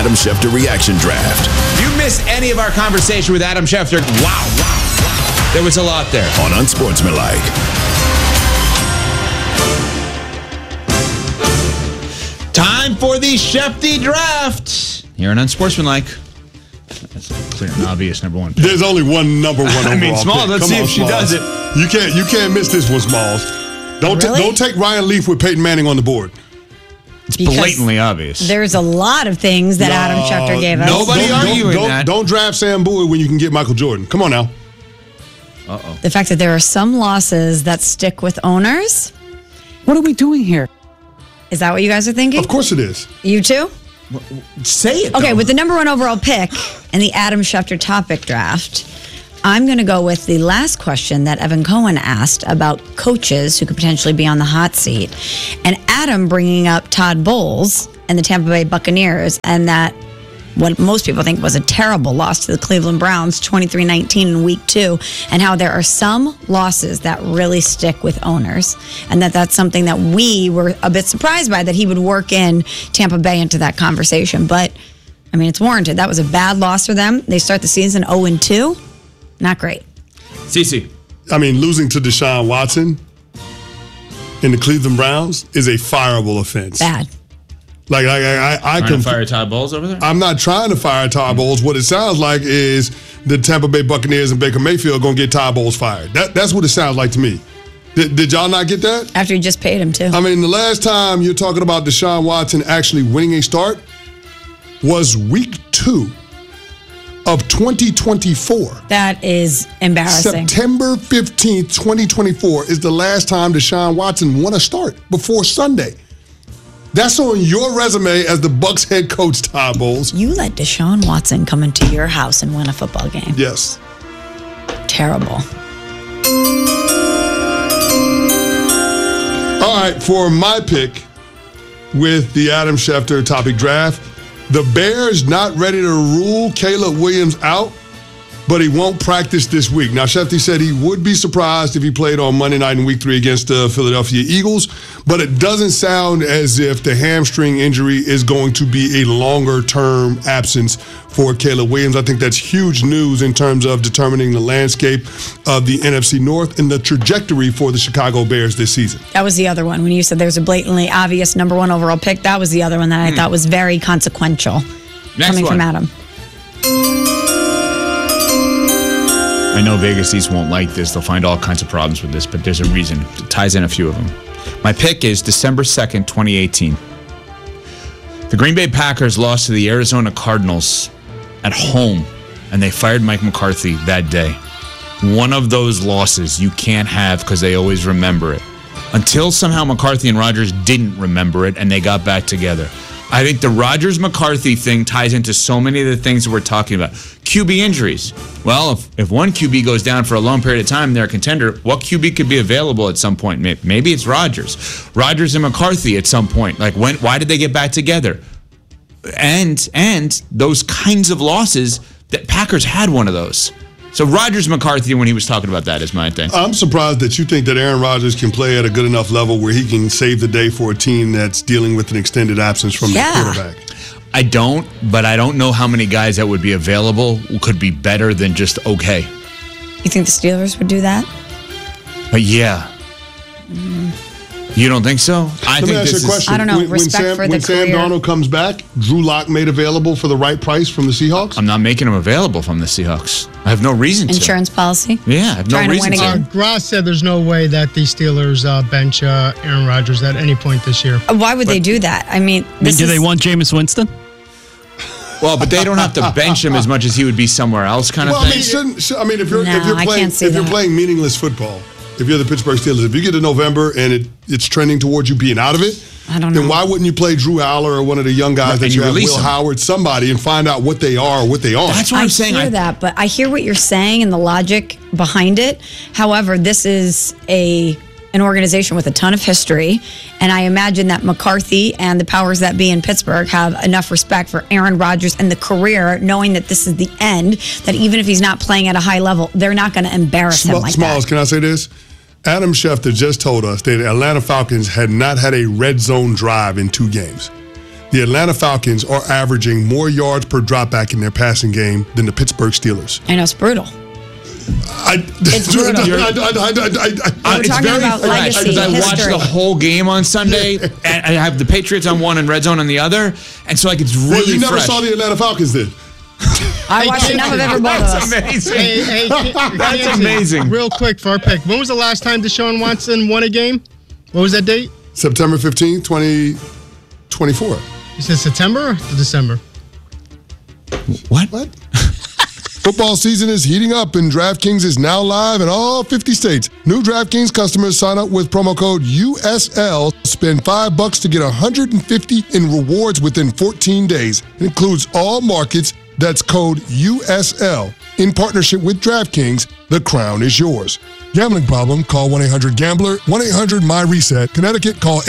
Adam Schefter Reaction Draft. If you missed any of our conversation with Adam Schefter, wow. There was a lot there. On Unsportsmanlike. Time for the Shefty Draft. Here on Unsportsmanlike. That's a clear and obvious number one pick. There's only one number one overall I mean, Smalls, pick. let's Come see on, if she Smalls. does it. You can't miss this one, Smalls. Don't take Ryan Leaf with Peyton Manning on the board. It's blatantly obvious. There's a lot of things that Adam Schefter gave us. Nobody arguing that. Don't draft Sam Bowie when you can get Michael Jordan. Come on now. Uh-oh. The fact that there are some losses that stick with owners. What are we doing here? Is that what you guys are thinking? Of course it is. You too? Say it, Okay, though. with the number one overall pick in the Adam Schefter topic draft, I'm going to go with the last question that Evan Cohen asked about coaches who could potentially be on the hot seat. And Adam bringing up Todd Bowles and the Tampa Bay Buccaneers, and that what most people think was a terrible loss to the Cleveland Browns, 23-19 in week 2, and how there are some losses that really stick with owners, and that's something that we were a bit surprised by, that he would work in Tampa Bay into that conversation. But, I mean, it's warranted. That was a bad loss for them. They start the season 0-2. Not great. CeCe. I mean, losing to Deshaun Watson in the Cleveland Browns is a fireable offense. Bad. Like I Trying can to fire Todd Bowles over there? I'm not trying to fire Todd Bowles. What it sounds like is the Tampa Bay Buccaneers and Baker Mayfield going to get Todd Bowles fired. That's what it sounds like to me. Did y'all not get that? After you just paid him, too. I mean, the last time you're talking about Deshaun Watson actually winning a start was week 2 of 2024. That is embarrassing. September 15th, 2024 is the last time Deshaun Watson won a start before Sunday. That's on your resume as the Bucs head coach, Todd Bowles. You let Deshaun Watson come into your house and win a football game. Yes. Terrible. All right, for my pick with the Adam Schefter topic draft, the Bears not ready to rule Caleb Williams out, but he won't practice this week. Now, Schefter said he would be surprised if he played on Monday night in week 3 against the Philadelphia Eagles, but it doesn't sound as if the hamstring injury is going to be a longer-term absence for Caleb Williams. I think that's huge news in terms of determining the landscape of the NFC North and the trajectory for the Chicago Bears this season. That was the other one. When you said there's a blatantly obvious number one overall pick, that was the other one that I thought was very consequential. Coming from Adam. I know Vegas East won't like this. They'll find all kinds of problems with this, but there's a reason. It ties in a few of them. My pick is December 2nd, 2018. The Green Bay Packers lost to the Arizona Cardinals at home, and they fired Mike McCarthy that day. One of those losses you can't have because they always remember it. Until somehow McCarthy and Rodgers didn't remember it, and they got back together. I think the Rodgers-McCarthy thing ties into so many of the things that we're talking about. QB injuries. Well, if one QB goes down for a long period of time and they're a contender, what QB could be available at some point? Maybe it's Rodgers. Rodgers and McCarthy at some point. Like, why did they get back together? And those kinds of losses, that Packers had one of those. So Rodgers-McCarthy, when he was talking about that, is my thing. I'm surprised that you think that Aaron Rodgers can play at a good enough level where he can save the day for a team that's dealing with an extended absence from the quarterback. I don't, but I don't know how many guys that would be available could be better than just okay. You think the Steelers would do that? But yeah. You don't think so? Let me ask you a question. I don't know. Respect for the when Sam career. Darnold comes back, Drew Lock made available for the right price from the Seahawks? I'm not making him available from the Seahawks. I have no reason to. Insurance policy? Yeah, I have no Trying to reason win to. again. Gross said there's no way that the Steelers bench Aaron Rodgers at any point this year. Why would they do that? I mean, do they want Jameis Winston? Well, but they don't have to bench him as much as he would be somewhere else kind of Well, thing. if you're I playing can't see that. playing meaningless football, if you're the Pittsburgh Steelers, if you get to November and it's trending towards you being out of it, I don't know. then why wouldn't you play Drew Aller or one of the young guys that and you you have, release Will them. Howard, somebody, and find out what they are or what they aren't? That's what I'm saying. I hear that, but I hear what you're saying and the logic behind it. However, this is an organization with a ton of history, and I imagine that McCarthy and the powers that be in Pittsburgh have enough respect for Aaron Rodgers and the career, knowing that this is the end, that even if he's not playing at a high level, they're not going to embarrass him like Smalls, that. can I say this? Adam Schefter just told us that the Atlanta Falcons had not had a red zone drive in 2 games. the Atlanta Falcons are averaging more yards per dropback in their passing game than the Pittsburgh Steelers. I know, it's brutal. It's brutal. It's talking very about fresh legacy, because I watched history. the whole game on Sunday, and I have the Patriots on one and Red Zone on the other, and so it's really Well, you never fresh. saw the Atlanta Falcons then. I watched enough of every one of That's those. amazing. Hey, That's Kenzie, amazing. Real quick for our pick. When was the last time Deshaun Watson won a game? What was that date? September 15th, 2024. You said September or December? What? Football season is heating up and DraftKings is now live in all 50 states. New DraftKings customers sign up with promo code USL. Spend $5 to get $150 in rewards within 14 days. It includes all markets. That's code USL. In partnership with DraftKings, the crown is yours. Gambling problem? Call 1-800-GAMBLER. 1-800-MY-RESET. Connecticut, call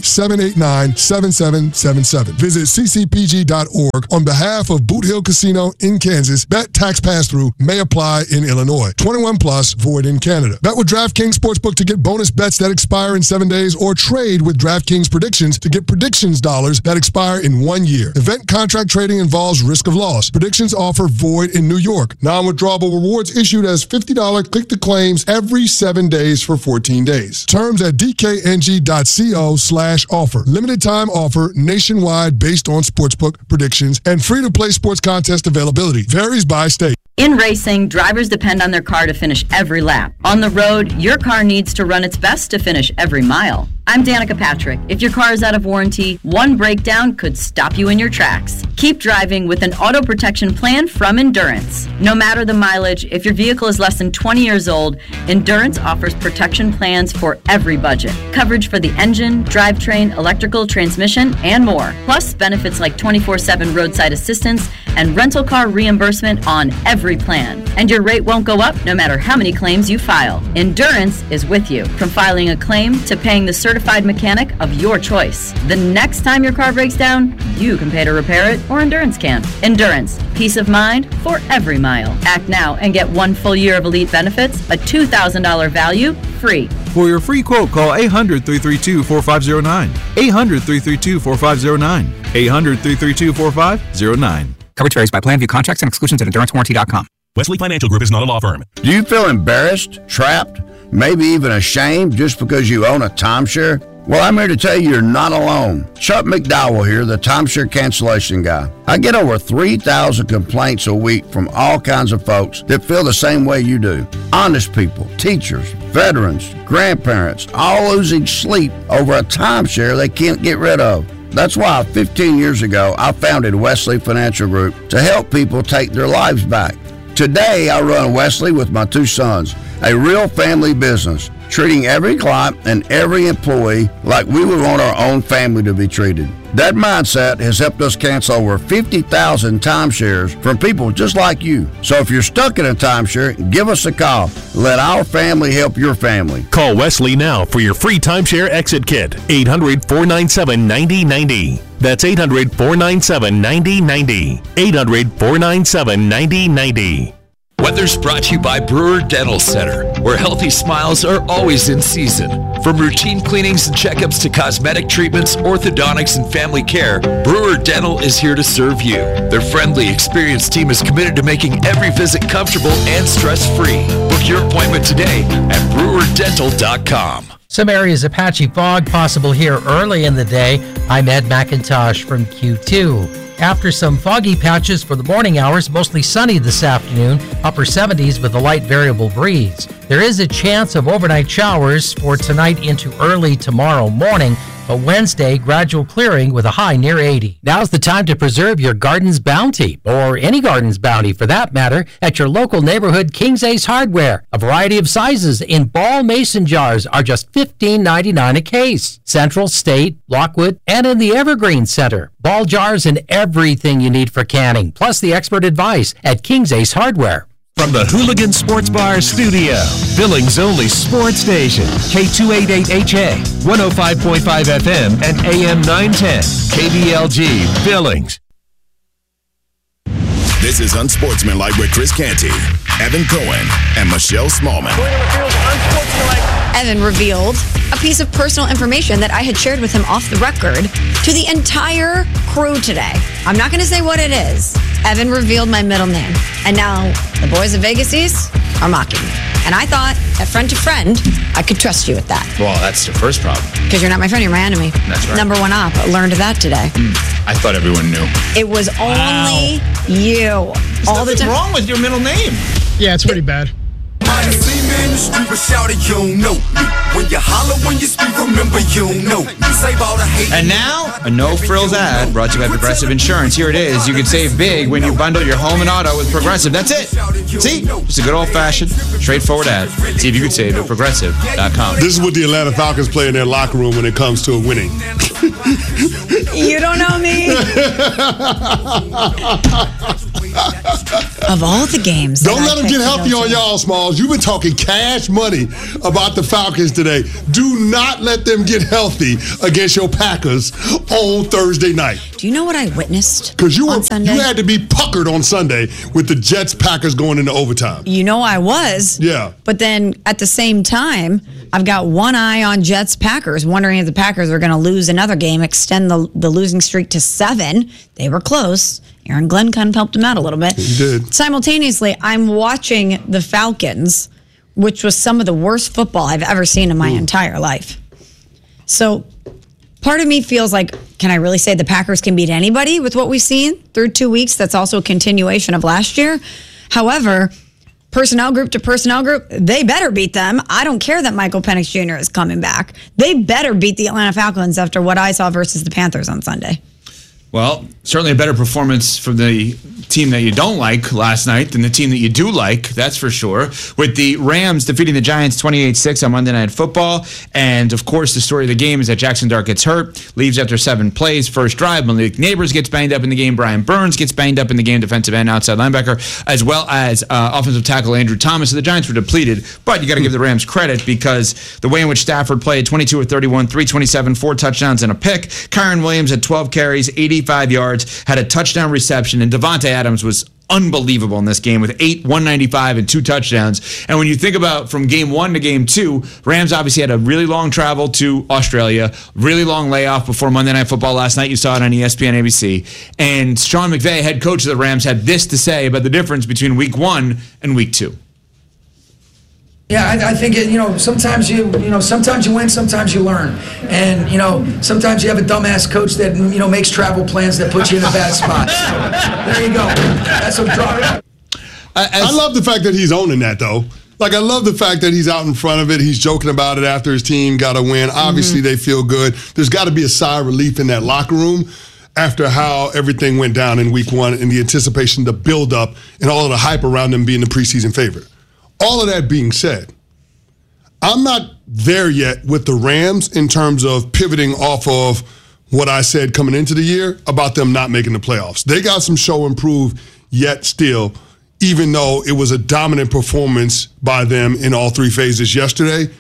888-789-7777. Visit ccpg.org on behalf of Boot Hill Casino in Kansas. Bet tax pass-through may apply in Illinois. 21 plus, void in Canada. Bet with DraftKings Sportsbook to get bonus bets that expire in 7 days, or trade with DraftKings Predictions to get predictions dollars that expire in 1 year. Event contract trading involves risk of loss. Predictions offer void in New York. Non-withdrawable rewards issued as $50 click-to-claims every 7 days for 14 days. Terms at dkng.co/offer. Limited time offer nationwide based on sportsbook predictions and free-to-play sports contest availability. Varies by state. In racing, drivers depend on their car to finish every lap. On the road, your car needs to run its best to finish every mile. I'm Danica Patrick. If your car is out of warranty, one breakdown could stop you in your tracks. Keep driving with an auto protection plan from Endurance. No matter the mileage, if your vehicle is less than 20 years old, Endurance offers protection plans for every budget. Coverage for the engine, drivetrain, electrical, transmission, and more. Plus benefits like 24/7 roadside assistance and rental car reimbursement on every plan. And your rate won't go up no matter how many claims you file. Endurance is with you, from filing a claim to paying the certified mechanic of your choice. The next time your car breaks down, you can pay to repair it, or Endurance can. Endurance, peace of mind for every mile. Act now and get 1 full year of elite benefits, a $2,000 value, free. For your free quote, call 800-332-4509. 800-332-4509. 800-332-4509. Coverage varies by plan. View contracts and exclusions at EnduranceWarranty.com. Wesley Financial Group is not a law firm. Do you feel embarrassed, trapped, maybe even ashamed just because you own a timeshare? Well, I'm here to tell you you're not alone. Chuck McDowell here, the timeshare cancellation guy. I get over 3,000 complaints a week from all kinds of folks that feel the same way you do. Honest people, teachers, veterans, grandparents, all losing sleep over a timeshare they can't get rid of. That's why 15 years ago, I founded Wesley Financial Group to help people take their lives back. Today, I run Wesley with my 2 sons, a real family business, treating every client and every employee like we would want our own family to be treated. That mindset has helped us cancel over 50,000 timeshares from people just like you. So if you're stuck in a timeshare, give us a call. Let our family help your family. Call Wesley now for your free timeshare exit kit. 800-497-9090. That's 800-497-9090. 800-497-9090. Weather's brought to you by Brewer Dental Center, where healthy smiles are always in season. From routine cleanings and checkups to cosmetic treatments, orthodontics, and family care, Brewer Dental is here to serve you. Their friendly, experienced team is committed to making every visit comfortable and stress-free. Book your appointment today at brewerdental.com. Some areas of patchy fog possible here early in the day. I'm Ed McIntosh from Q2. After some foggy patches for the morning hours, mostly sunny this afternoon, upper 70s with a light variable breeze. There is a chance of overnight showers for tonight into early tomorrow morning, but Wednesday, gradual clearing with a high near 80. Now's the time to preserve your garden's bounty, or any garden's bounty for that matter, at your local neighborhood King's Ace Hardware. A variety of sizes in ball mason jars are just $15.99 a case. Central, State, Lockwood, and in the Evergreen Center. Ball jars and everything you need for canning, plus the expert advice at King's Ace Hardware. From the Hooligan Sports Bar studio, Billings' only sports station, K288HA, 105.5 FM and AM 910, KBLG, Billings. This is Unsportsmanlike with Chris Canty, Evan Cohen, and Michelle Smallman. Unsportsmanlike Evan revealed a piece of personal information that I had shared with him off the record to the entire crew today. I'm not going to say what it is. Evan revealed my middle name. And now the boys of Vegas East are mocking me. And I thought, at friend to friend, I could trust you with that. Well, that's the first problem. Because you're not my friend, you're my enemy. That's right. Number one op. Learned that today. I thought everyone knew. It was only you. There's all the nothing time. wrong with your middle name. Yeah, it's pretty bad. And now, a no-frills ad brought to you by Progressive Insurance. Here it is. You can save big when you bundle your home and auto with Progressive. That's it. See? Just a good old-fashioned, straightforward ad. See if you could save at Progressive.com. This is what the Atlanta Falcons play in their locker room when it comes to winning. You don't know me. Of all the games. Don't let them get healthy on y'all, Smalls. You've been talking cash money about the Falcons today. Do not let them get healthy against your Packers on Thursday night. Do you know what I witnessed? Because you Sunday? You had to be puckered on Sunday with the Jets-Packers going into overtime. You know I was. Yeah. But then at the same time, I've got one eye on Jets-Packers, wondering if the Packers are going to lose another game, extend the losing streak to 7. They were close. Aaron Glenn kind of helped him out a little bit. He did. Simultaneously, I'm watching the Falcons, which was some of the worst football I've ever seen in my entire life. So part of me feels like, can I really say the Packers can beat anybody with what we've seen through 2 weeks? That's also a continuation of last year. However, personnel group to personnel group, they better beat them. I don't care that Michael Penix Jr. is coming back. They better beat the Atlanta Falcons after what I saw versus the Panthers on Sunday. Well, certainly a better performance from the team that you don't like last night than the team that you do like, that's for sure. With the Rams defeating the Giants 28-6 on Monday Night Football. And, of course, the story of the game is that Jackson Dart gets hurt, leaves after 7 plays. First drive, Malik Neighbors gets banged up in the game. Brian Burns gets banged up in the game, defensive end, outside linebacker, as well as offensive tackle Andrew Thomas. So the Giants were depleted. But you got to give the Rams credit because the way in which Stafford played, 22 of 31, 327, 4 touchdowns and a pick. Kyron Williams had 12 carries, 85 yards, had a touchdown reception, and Devontae Adams was unbelievable in this game with 8, 195, and 2 touchdowns. And when you think about from game 1 to game 2, Rams obviously had a really long travel to Australia, really long layoff before Monday Night Football last night. You saw it on ESPN ABC. And Sean McVay, head coach of the Rams, had this to say about the difference between week 1 and week 2. Yeah, I think sometimes you win, sometimes you learn, and sometimes you have a dumbass coach that makes travel plans that put you in a bad spot. So, there you go. That's what draw. I love the fact that he's owning that though. Like I love the fact that he's out in front of it. He's joking about it after his team got a win. Obviously, they feel good. There's got to be a sigh of relief in that locker room after how everything went down in week 1 and the anticipation, the build-up, and all of the hype around them being the preseason favorite. All of that being said, I'm not there yet with the Rams in terms of pivoting off of what I said coming into the year about them not making the playoffs. They got some show and prove yet still, even though it was a dominant performance by them in all 3 phases yesterday.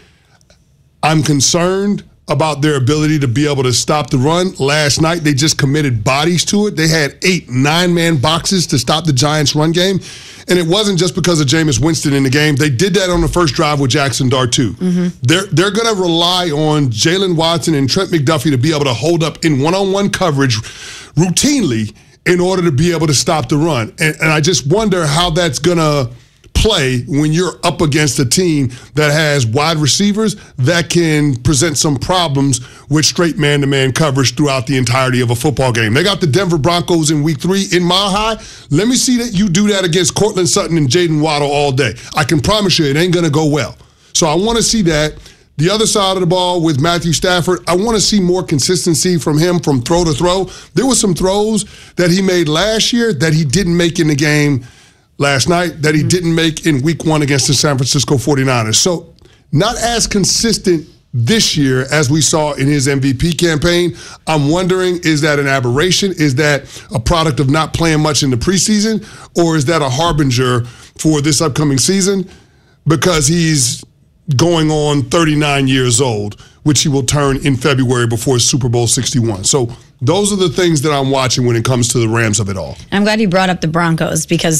I'm concerned about their ability to be able to stop the run. Last night, they just committed bodies to it. They had 8 9-man boxes to stop the Giants' run game. And it wasn't just because of Jameis Winston in the game. They did that on the first drive with Jackson Dart, too. They're going to rely on Jalen Watson and Trent McDuffie to be able to hold up in one-on-one coverage routinely in order to be able to stop the run. And I just wonder how that's going to play when you're up against a team that has wide receivers that can present some problems with straight man-to-man coverage throughout the entirety of a football game. They got the Denver Broncos in week 3 in Mile High. Let me see that you do that against Cortland Sutton and Jaden Waddle all day. I can promise you it ain't going to go well. So I want to see that. The other side of the ball with Matthew Stafford, I want to see more consistency from him from throw to throw. There were some throws that he made last year that he didn't make in the game last night that he didn't make in week 1 against the San Francisco 49ers. So not as consistent this year as we saw in his MVP campaign. I'm wondering, is that an aberration? Is that a product of not playing much in the preseason? Or is that a harbinger for this upcoming season? Because he's going on 39 years old, which he will turn in February before Super Bowl 61. So those are the things that I'm watching when it comes to the Rams of it all. I'm glad you brought up the Broncos because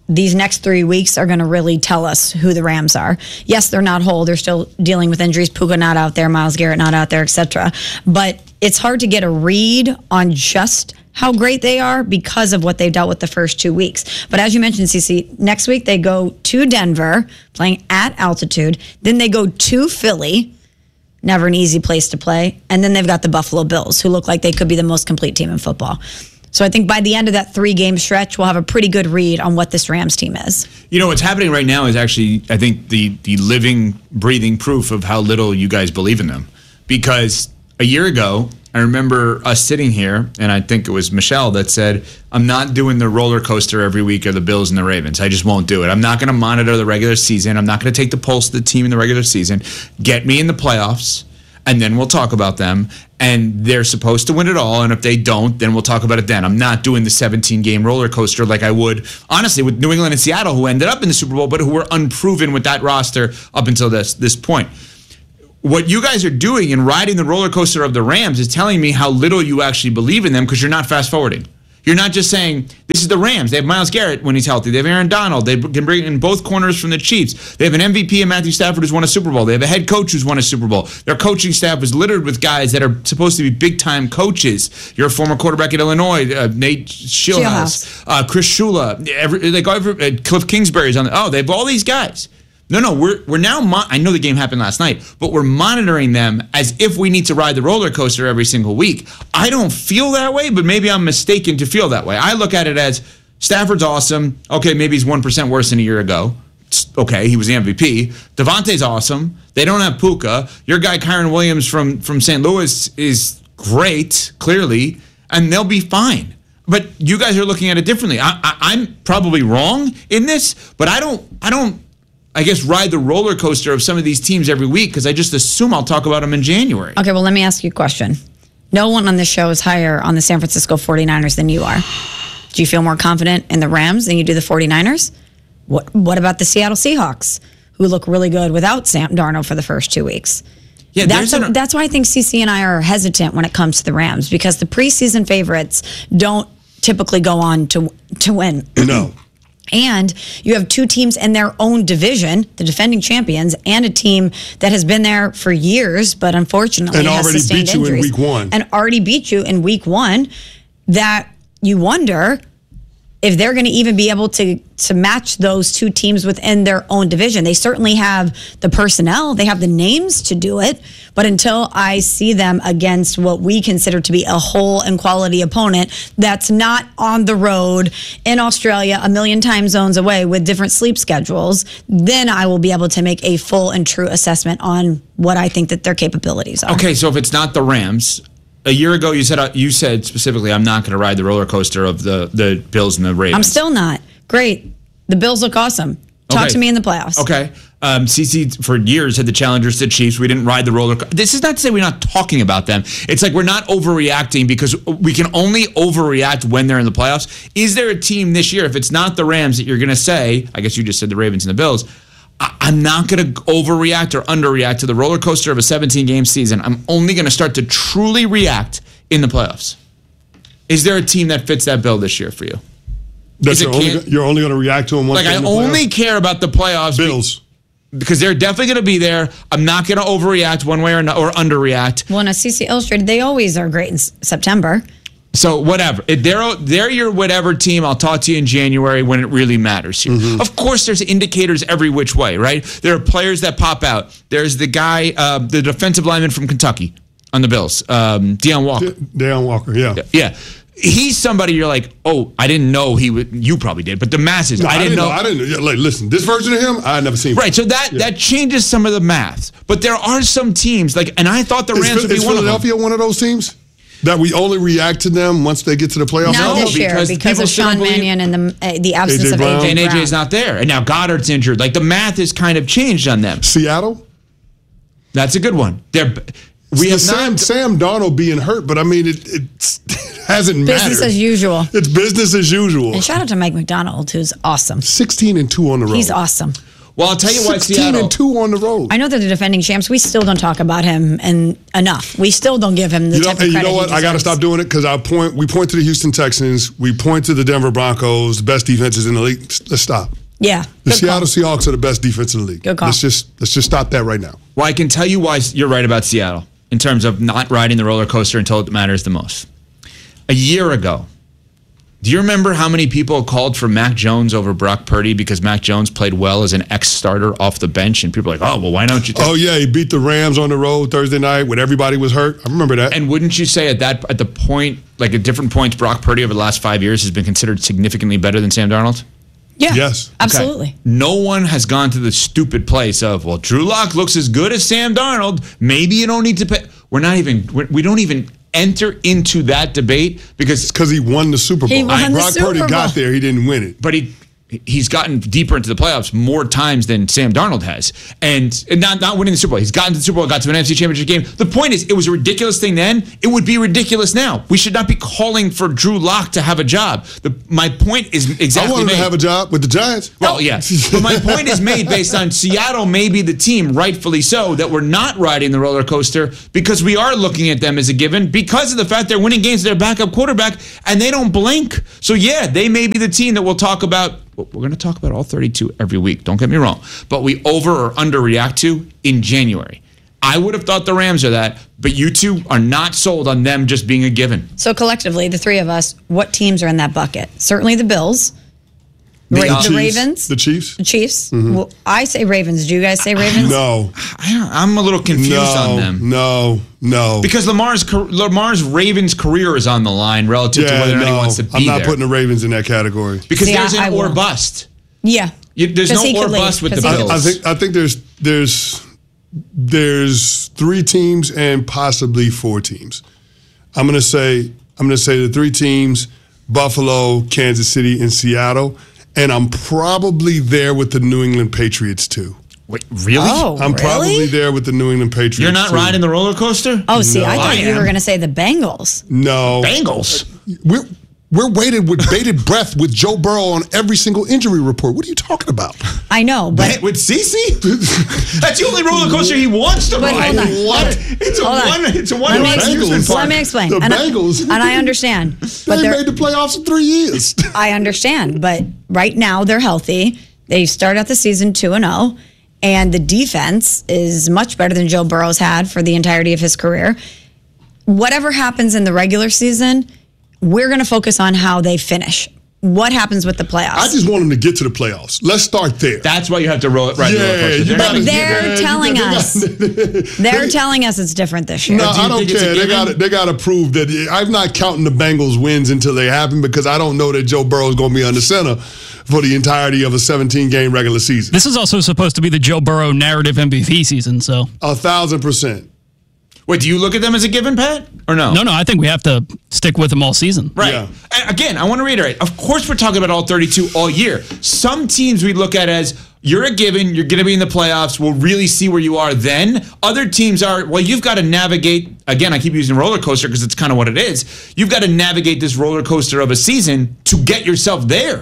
these next 3 weeks are going to really tell us who the Rams are. Yes, they're not whole. They're still dealing with injuries. Puka not out there, Myles Garrett not out there, etc. But it's hard to get a read on just how great they are because of what they've dealt with the first 2 weeks. But as you mentioned, CeCe, next week they go to Denver, playing at altitude. Then they go to Philly, never an easy place to play. And then they've got the Buffalo Bills, who look like they could be the most complete team in football. So I think by the end of that 3-game stretch, we'll have a pretty good read on what this Rams team is. You know, what's happening right now is actually, I think, the living, breathing proof of how little you guys believe in them. Because a year ago, I remember us sitting here, and I think it was Michelle that said, I'm not doing the roller coaster every week of the Bills and the Ravens. I just won't do it. I'm not going to monitor the regular season. I'm not going to take the pulse of the team in the regular season. Get me in the playoffs, and then we'll talk about them. And they're supposed to win it all, and if they don't, then we'll talk about it then. I'm not doing the 17-game roller coaster like I would, honestly, with New England and Seattle, who ended up in the Super Bowl, but who were unproven with that roster up until this point. What you guys are doing in riding the roller coaster of the Rams is telling me how little you actually believe in them, because you're not fast-forwarding. You're not just saying, this is the Rams. They have Myles Garrett when he's healthy. They have Aaron Donald. They can bring in both corners from the Chiefs. They have an MVP in Matthew Stafford who's won a Super Bowl. They have a head coach who's won a Super Bowl. Their coaching staff is littered with guys that are supposed to be big-time coaches. You're a former quarterback at Illinois, Nate Schillhouse, Chris Shula, Cliff Kingsbury's on the. They have all these guys. No, we're now. I know the game happened last night, but we're monitoring them as if we need to ride the roller coaster every single week. I don't feel that way, but maybe I'm mistaken to feel that way. I look at it as Stafford's awesome. Okay, maybe he's 1% worse than a year ago. Okay, he was the MVP. Devontae's awesome. They don't have Puka. Your guy Kyron Williams from St. Louis is great, clearly, and they'll be fine. But you guys are looking at it differently. I'm probably wrong in this, but I don't. I guess, ride the roller coaster of some of these teams every week, because I just assume I'll talk about them in January. Okay, well, let me ask you a question. No one on this show is higher on the San Francisco 49ers than you are. Do you feel more confident in the Rams than you do the 49ers? What about the Seattle Seahawks, who look really good without Sam Darnold for the first 2 weeks? Yeah, that's why I think CC and I are hesitant when it comes to the Rams, because the preseason favorites don't typically go on to win. No. And you have two teams in their own division, the defending champions, and a team that has been there for years, but unfortunately has sustained injuries. And already beat you in week one. And already beat you in week one, that you wonder if they're going to even be able to match those two teams within their own division. They certainly have the personnel, they have the names to do it, but until I see them against what we consider to be a whole and quality opponent that's not on the road in Australia, a million time zones away with different sleep schedules, then I will be able to make a full and true assessment on what I think that their capabilities are. Okay, so if it's not the Rams, a year ago, you said specifically, I'm not going to ride the roller coaster of the Bills and the Ravens. I'm still not. Great. The Bills look awesome. Talk to me in the playoffs. Okay. CC, for years, had the challengers to the Chiefs. We didn't ride the roller coaster. This is not to say we're not talking about them. It's like we're not overreacting, because we can only overreact when they're in the playoffs. Is there a team this year, if it's not the Rams, that you're going to say, I guess you just said the Ravens and the Bills, I'm not going to overreact or underreact to the roller coaster of a 17-game season. I'm only going to start to truly react in the playoffs. Is there a team that fits that bill this year for you? You're only going to react to them once. Like, I only care about the playoffs. Bills. Because they're definitely going to be there. I'm not going to overreact one way or underreact. Well, in a CC Illustrated, they always are great in September. So whatever. If they're your whatever team, I'll talk to you in January when it really matters here. Mm-hmm. Of course, there's indicators every which way, right? There are players that pop out. There's the guy, the defensive lineman from Kentucky on the Bills, Deion Walker. Deion Walker, yeah. Yeah. He's somebody you're like, oh, I didn't know he would. You probably did, but the masses, I didn't know. Like, listen, this version of him, I had never seen. Right, so that changes some of the math. But there are some teams, and I thought the Rams would be one of them. Is Philadelphia one of those teams? That we only react to them once they get to the playoffs? Not this year, because of Sean Mannion and the absence of A.J. And A.J.'s not there. And now Goddard's injured. Like, the math has kind of changed on them. Seattle? That's a good one. Sam Darnold being hurt, but I mean, it hasn't mattered. Business as usual. It's business as usual. And shout out to Mike McDonald, who's awesome. 16-2 on the road. He's awesome. Well, I'll tell you why 16-2 on the road. I know they're the defending champs. We still don't talk about him enough. We still don't give him the type of credit. You know what? he I got to deserves. stop doing it because we point to the Houston Texans, we point to the Denver Broncos, the best defenses in the league. Let's stop. Yeah. The Seattle Seahawks are the best defense in the league. Good call. Let's just stop that right now. Well, I can tell you why you're right about Seattle in terms of not riding the roller coaster until it matters the most. A year ago, do you remember how many people called for Mac Jones over Brock Purdy because Mac Jones played well as an ex-starter off the bench? And people are like, oh, well, why don't you take he beat the Rams on the road Thursday night when everybody was hurt. I remember that. And wouldn't you say at the point, like at different points, Brock Purdy over the last 5 years has been considered significantly better than Sam Darnold? Yeah. Yes. Absolutely. Okay. No one has gone to the stupid place of, well, Drew Lock looks as good as Sam Darnold. Maybe you don't need to pay. We don't even enter into that debate because he won the Super Bowl. He won the Brock Super Purdy Bowl. got there. He didn't win it. But he's gotten deeper into the playoffs more times than Sam Darnold has. And not winning the Super Bowl. He's gotten to the Super Bowl, got to an NFC Championship game. The point is, it was a ridiculous thing then. It would be ridiculous now. We should not be calling for Drew Lock to have a job. My point is exactly I want him made. to have a job with the Giants. Well, yes. But my point is made based on Seattle may be the team, rightfully so, that we're not riding the roller coaster because we are looking at them as a given because of the fact they're winning games to their backup quarterback and they don't blink. So, yeah, they may be the team that we'll talk about. We're going to talk about all 32 every week. Don't get me wrong. But we over or underreact to in January. I would have thought the Rams are that, but you two are not sold on them just being a given. So collectively, the three of us, what teams are in that bucket? Certainly the Bills. The The Ravens. The Chiefs. The Chiefs. Mhm. Well, I say Ravens. Do you guys say Ravens? No. I'm a little confused on them. No. Because Lamar's Ravens career is on the line relative to whether or not he wants to be I'm not there. putting the Ravens in that category. Because See, there's I an or will. bust. Yeah. There's 'Cause he no or could leave, bust with the 'cause he Bills. I think there's three teams and possibly four teams. I'm gonna say the three teams: Buffalo, Kansas City, and Seattle. And I'm probably there with the New England Patriots too. Wait, really? I'm probably there with the New England Patriots. You're not too. riding the roller coaster? Oh, see, No. I thought I you am. were going to say the Bengals. No. Bengals? We're waited with bated breath with Joe Burrow on every single injury report. What are you talking about? I know, but With CeCe? That's the only roller coaster he wants to But ride. hold on. What? It's a Hold on. one. It's a one. Let me ride amusement park. let me explain. The And Bengals. and I understand. But They they're made the playoffs in 3 years. I understand, but right now they're healthy. They start out the season 2-0, and the defense is much better than Joe Burrow's had for the entirety of his career. Whatever happens in the regular season, we're going to focus on how they finish. What happens with the playoffs? I just want them to get to the playoffs. Let's start there. That's why you have to ride the roller coaster. you gotta- they're telling you us. They're telling us it's different this year. No, I don't think it's a care. They got to prove that. I'm not counting the Bengals wins until they happen because I don't know that Joe Burrow is going to be under center for the entirety of a 17-game regular season. This is also supposed to be the Joe Burrow narrative MVP season, so. 1,000%. Wait, do you look at them as a given, Pat? Or no? No, I think we have to stick with them all season. Right. Yeah. And again, I want to reiterate. Of course, we're talking about all 32 all year. Some teams we look at as you're a given, you're going to be in the playoffs. We'll really see where you are then. Other teams are, well, you've got to navigate. Again, I keep using roller coaster because it's kind of what it is. You've got to navigate this roller coaster of a season to get yourself there.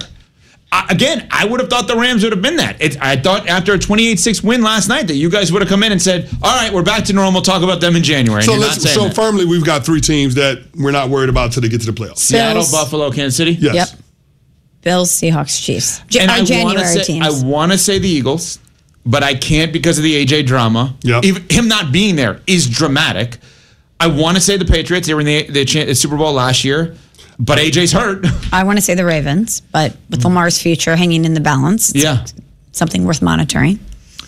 Again, I would have thought the Rams would have been that. I thought after a 28-6 win last night that you guys would have come in and said, all right, we're back to normal. Talk about them in January. And So firmly, we've got three teams that we're not worried about till they get to the playoffs. Seattle, Bills. Buffalo, Kansas City? Yes. Yep. Bills, Seahawks, Chiefs. And Our January I teams. want to say the Eagles, but I can't because of the AJ drama. Yep. Even him not being there is dramatic. I want to say the Patriots. They were in the Super Bowl last year, but AJ's hurt. I want to say the Ravens, but with Lamar's future hanging in the balance, it's Yeah. something worth monitoring.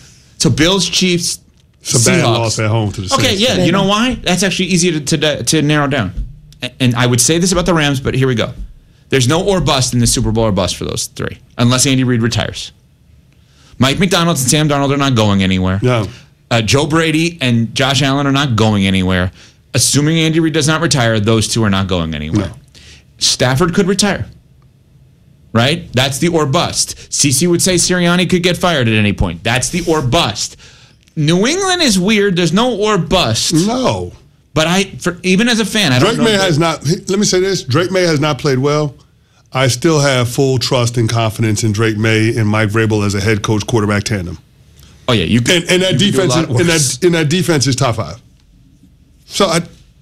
So Bills, Chiefs, It's a bad Seahawks. loss at home to the Okay, Saints. yeah. You know why? That's actually easy to narrow down. And I would say this about the Rams, but here we go. There's no or bust in the Super Bowl or bust for those three, unless Andy Reid retires. Mike McDonald and Sam Darnold are not going anywhere. No. Joe Brady and Josh Allen are not going anywhere. Assuming Andy Reid does not retire, those two are not going anywhere. No. Stafford could retire. Right? That's the or bust. CeCe would say Sirianni could get fired at any point. That's the or bust. New England is weird. There's no or bust. No. But even as a fan, I don't Drake know. May has not. Let me say this: Drake May has not played well. I still have full trust and confidence in Drake May and Mike Vrabel as a head coach quarterback tandem. Oh yeah, you can. And that defense is top 5. So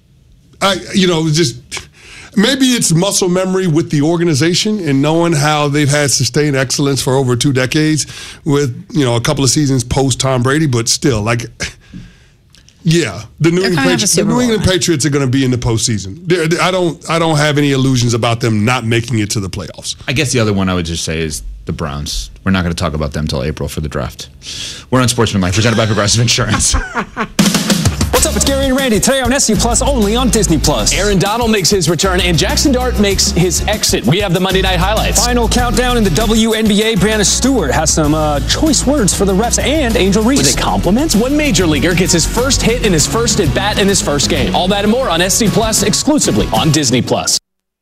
just maybe it's muscle memory with the organization and knowing how they've had sustained excellence for over 2 decades with a couple of seasons post Tom Brady, but still the New England Patriots are going to be in the postseason. I don't have any illusions about them not making it to the playoffs. I guess the other one I would just say is the Browns. We're not going to talk about them until April for the draft. We're on Sportsmanlike, presented by Progressive Insurance. What's up? It's Gary and Randy. Today on SC Plus, only on Disney Plus. Aaron Donald makes his return, and Jackson Dart makes his exit. We have the Monday Night Highlights. Final countdown in the WNBA. Brianna Stewart has some choice words for the refs and Angel Reese. With it compliments? One major leaguer gets his first hit in his first at bat in his first game. All that and more on SC Plus, exclusively on Disney Plus.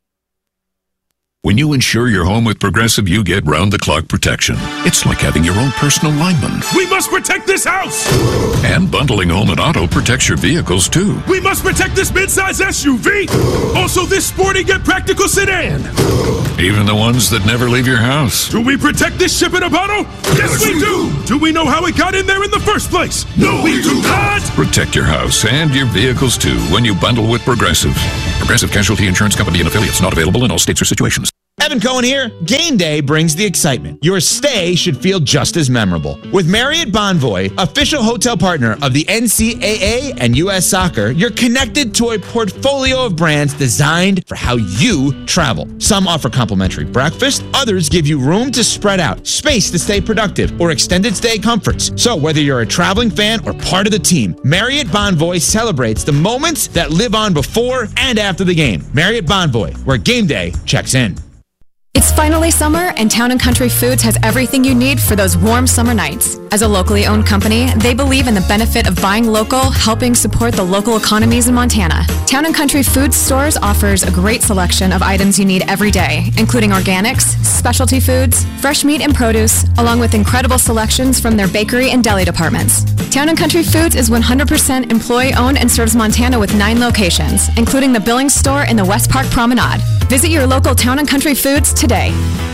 When you insure your home with Progressive, you get round-the-clock protection. It's like having your own personal lineman. We must protect this house! And bundling home and auto protects your vehicles, too. We must protect this midsize SUV! Also this sporty yet practical sedan! Even the ones that never leave your house. Do we protect this ship in a bottle? Yes, we do! Do we know how it got in there in the first place? No, we do not! Protect your house and your vehicles, too, when you bundle with Progressive. Progressive Casualty Insurance Company and affiliates, not available in all states or situations. Evan Cohen here. Game day brings the excitement. Your stay should feel just as memorable. With Marriott Bonvoy, official hotel partner of the NCAA and U.S. Soccer, you're connected to a portfolio of brands designed for how you travel. Some offer complimentary breakfast, others give you room to spread out, space to stay productive, or extended stay comforts. So whether you're a traveling fan or part of the team, Marriott Bonvoy celebrates the moments that live on before and after the game. Marriott Bonvoy, where game day checks in. It's finally summer, and Town & Country Foods has everything you need for those warm summer nights. As a locally owned company, they believe in the benefit of buying local, helping support the local economies in Montana. Town & Country Foods stores offers a great selection of items you need every day, including organics, specialty foods, fresh meat and produce, along with incredible selections from their bakery and deli departments. Town & Country Foods is 100% employee-owned and serves Montana with 9 locations, including the Billings store in the West Park Promenade. Visit your local Town & Country Foods today.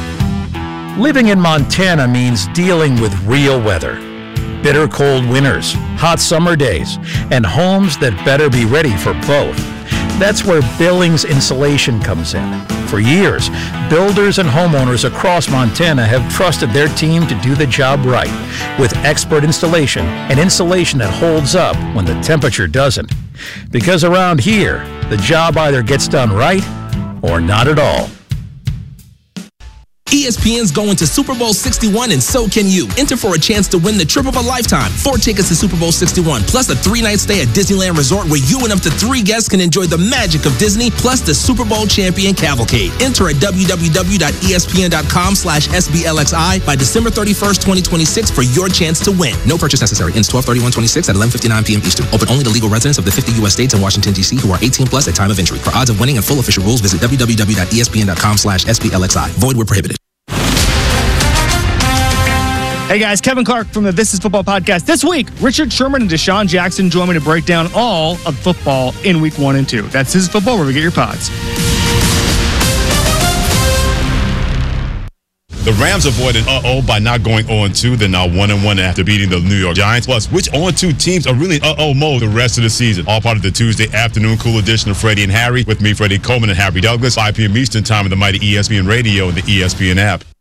Living in Montana means dealing with real weather. Bitter cold winters, hot summer days, and homes that better be ready for both. That's where Billings Insulation comes in. For years, builders and homeowners across Montana have trusted their team to do the job right, with expert installation and insulation that holds up when the temperature doesn't. Because around here, the job either gets done right or not at all. ESPN's going to Super Bowl 61, and so can you. Enter for a chance to win the trip of a lifetime. 4 tickets to Super Bowl 61, plus a 3-night stay at Disneyland Resort where you and up to 3 guests can enjoy the magic of Disney, plus the Super Bowl champion cavalcade. Enter at www.espn.com/SBLXI by December 31st, 2026 for your chance to win. No purchase necessary. Ends 12/31/26 at 11:59 p.m. Eastern. Open only to legal residents of the 50 U.S. states and Washington, D.C. who are 18 plus at time of entry. For odds of winning and full official rules, visit www.espn.com/SBLXI. Void where prohibited. Hey guys, Kevin Clark from the This Is Football podcast. This week, Richard Sherman and Deshaun Jackson join me to break down all of football in week 1 and 2. That's This Is Football, where we get your pods. The Rams avoided by not going 0-2. They're now 1-1 after beating the New York Giants. Plus, which 0-2 teams are really mode the rest of the season? All part of the Tuesday afternoon cool edition of Freddie and Harry with me, Freddie Coleman and Harry Douglas, 5 p.m. Eastern time on the mighty ESPN Radio and the ESPN app.